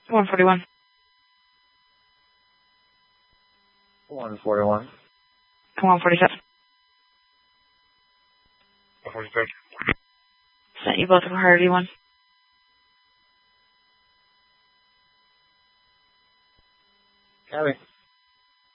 141. 141. 147. 146. Sent you both of Harvey 1. Copy.